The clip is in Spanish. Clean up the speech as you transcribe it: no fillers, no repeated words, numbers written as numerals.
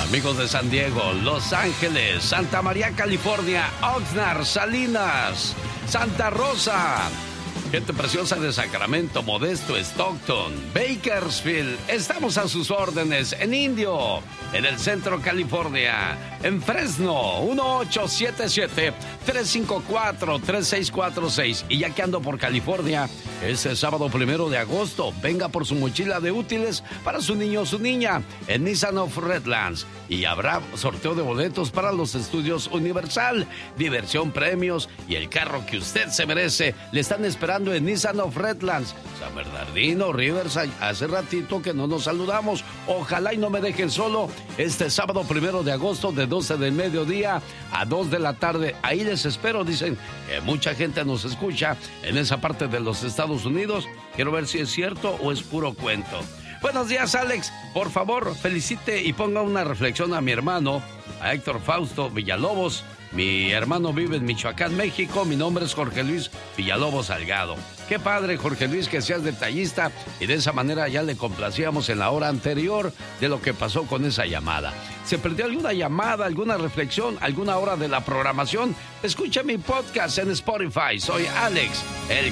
Amigos de San Diego, Los Ángeles, Santa María, California, Oxnard, Salinas, Santa Rosa, gente preciosa de Sacramento, Modesto, Stockton, Bakersfield. Estamos a sus órdenes en Indio, en el centro California, en Fresno, 1877-354-3646. Y ya que ando por California, este sábado 1 de agosto, venga por su mochila de útiles para su niño o su niña en Nissan of Redlands. Y habrá sorteo de boletos para los estudios Universal, diversión, premios y el carro que usted se merece. Le están esperando en Nissan of Redlands, San Bernardino, Riverside. Hace ratito que no nos saludamos. Ojalá y no me dejen solo este sábado 1 de agosto de 12 del mediodía a 2 de la tarde. Ahí les espero. Dicen que mucha gente nos escucha en esa parte de los Estados Unidos. Quiero ver si es cierto o es puro cuento. Buenos días, Alex. Por favor, felicite y ponga una reflexión a mi hermano, a Héctor Fausto Villalobos. Mi hermano vive en Michoacán, México. Mi nombre es Jorge Luis Villalobos Salgado. Qué padre, Jorge Luis, que seas detallista, y de esa manera ya le complacíamos en la hora anterior de lo que pasó con esa llamada. ¿Se perdió alguna llamada, alguna reflexión, alguna hora de la programación? Escucha mi podcast en Spotify. Soy Alex, el